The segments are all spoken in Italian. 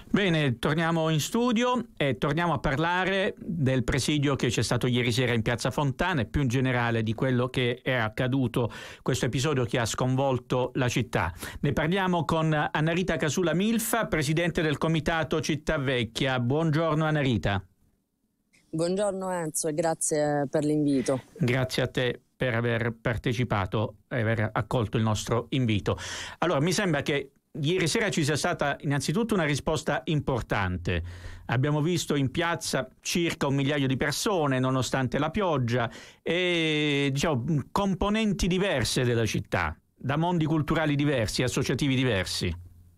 Bene, torniamo in studio e torniamo a parlare del presidio che c'è stato ieri sera in Piazza Fontana e più in generale di quello che è accaduto, questo episodio che ha sconvolto la città. Ne parliamo con Annarita Casula Milfa, presidente del Comitato Città Vecchia. Buongiorno Annarita. Buongiorno Enzo e grazie per l'invito. Grazie a te per aver partecipato e aver accolto il nostro invito. Allora, mi sembra che ieri sera ci sia stata innanzitutto una risposta importante. Abbiamo visto in piazza circa 1 migliaio di persone, nonostante la pioggia, e componenti diverse della città, da mondi culturali diversi, associativi diversi.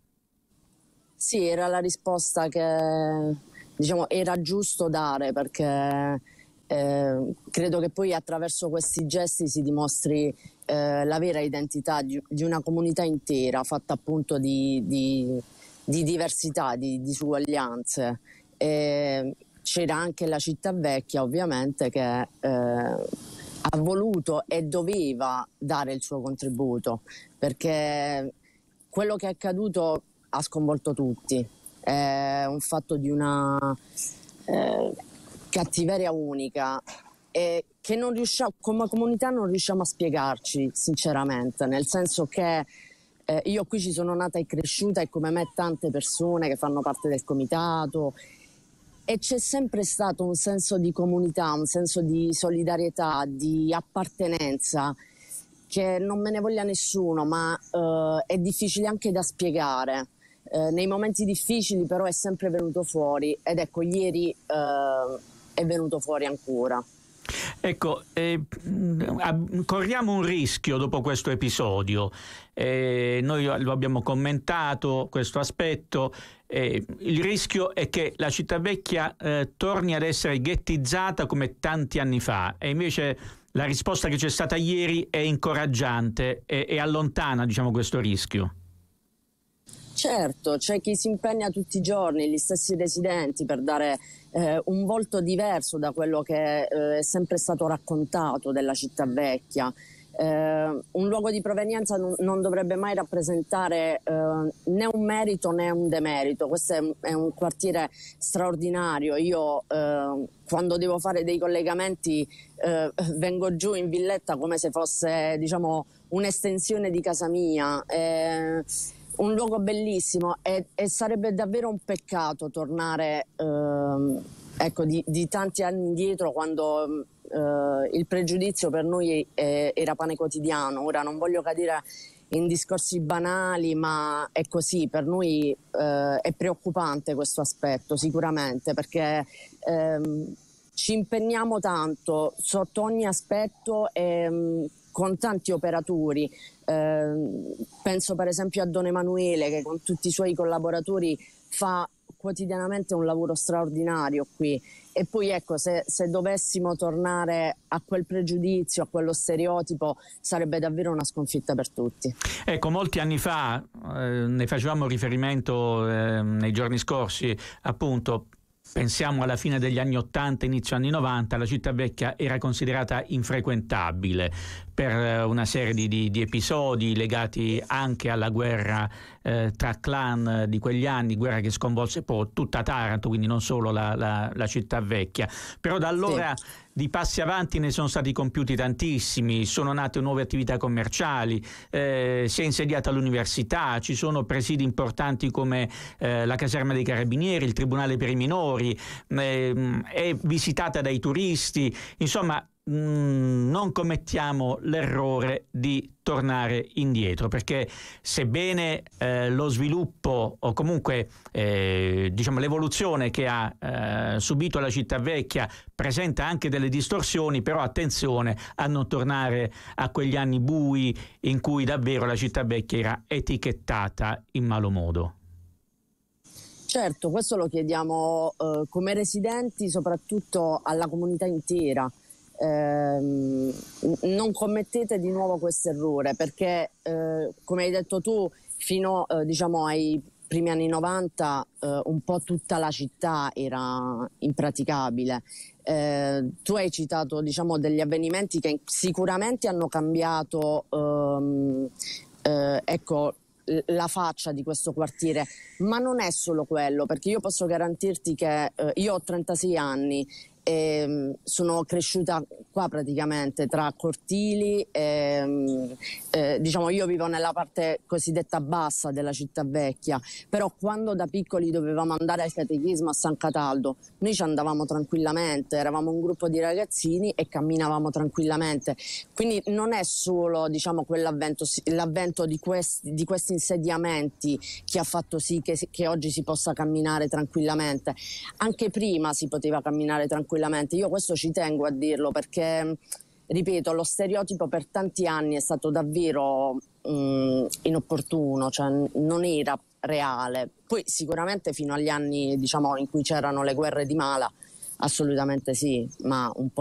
Sì, era la risposta che era giusto dare, perché credo che poi attraverso questi gesti si dimostri la vera identità di una comunità intera, fatta appunto di diversità, di disuguaglianze. C'era anche la Città Vecchia, ovviamente, che ha voluto e doveva dare il suo contributo, perché quello che è accaduto ha sconvolto tutti. È un fatto di una cattiveria unica e che non riusciamo, come comunità non riusciamo a spiegarci sinceramente, nel senso che io qui ci sono nata e cresciuta, e come me tante persone che fanno parte del comitato, e c'è sempre stato un senso di comunità, un senso di solidarietà, di appartenenza, che non me ne voglia nessuno, ma è difficile anche da spiegare. Nei momenti difficili però è sempre venuto fuori, ed ecco, ieri è venuto fuori ancora. Ecco, corriamo un rischio dopo questo episodio. Noi lo abbiamo commentato, questo aspetto. Il rischio è che la Città Vecchia torni ad essere ghettizzata come tanti anni fa, e invece la risposta che c'è stata ieri è incoraggiante e allontana, questo rischio. Certo, c'è chi si impegna tutti i giorni, gli stessi residenti, per dare un volto diverso da quello che è sempre stato raccontato della Città Vecchia. Un luogo di provenienza non dovrebbe mai rappresentare né un merito né un demerito. Questo è un quartiere straordinario. Io quando devo fare dei collegamenti vengo giù in villetta come se fosse un'estensione di casa mia. Un luogo bellissimo, e sarebbe davvero un peccato tornare di tanti anni indietro, quando il pregiudizio per noi era pane quotidiano. Ora non voglio cadere in discorsi banali, ma è così. Per noi è preoccupante questo aspetto, sicuramente, perché ci impegniamo tanto sotto ogni aspetto e con tanti operatori. Penso per esempio a Don Emanuele, che con tutti i suoi collaboratori fa quotidianamente un lavoro straordinario qui. E poi ecco, se dovessimo tornare a quel pregiudizio, a quello stereotipo, sarebbe davvero una sconfitta per tutti. Ecco, molti anni fa, ne facevamo riferimento nei giorni scorsi, appunto. Pensiamo alla fine degli anni 80, inizio anni 90, la Città Vecchia era considerata infrequentabile per una serie di episodi legati anche alla guerra tra clan di quegli anni, guerra che sconvolse poi tutta Taranto, quindi non solo la Città Vecchia. Però da allora sì, di passi avanti ne sono stati compiuti tantissimi, sono nate nuove attività commerciali, si è insediata l'università, ci sono presidi importanti come la caserma dei carabinieri, il tribunale per i minori, è visitata dai turisti. Insomma, non commettiamo l'errore di tornare indietro, perché sebbene lo sviluppo o comunque l'evoluzione che ha subito la Città Vecchia presenta anche delle distorsioni, però attenzione a non tornare a quegli anni bui in cui davvero la Città Vecchia era etichettata in malo modo. Certo, questo lo chiediamo come residenti, soprattutto alla comunità intera. Non commettete di nuovo questo errore, perché come hai detto tu, fino ai primi anni 90 un po' tutta la città era impraticabile. Tu hai citato degli avvenimenti che sicuramente hanno cambiato la faccia di questo quartiere, ma non è solo quello, perché io posso garantirti che io ho 36 anni e sono cresciuta qua praticamente tra cortili diciamo io vivo nella parte cosiddetta bassa della città vecchia, però quando da piccoli dovevamo andare al catechismo a San Cataldo noi ci andavamo tranquillamente, eravamo un gruppo di ragazzini e camminavamo tranquillamente, quindi non è solo diciamo l'avvento di questi insediamenti che ha fatto sì che oggi si possa camminare tranquillamente, anche prima si poteva camminare tranquillamente. Io questo ci tengo a dirlo perché, ripeto, lo stereotipo per tanti anni è stato davvero inopportuno, cioè non era reale. Poi sicuramente fino agli anni diciamo in cui c'erano le guerre di Mala, assolutamente sì, ma un po'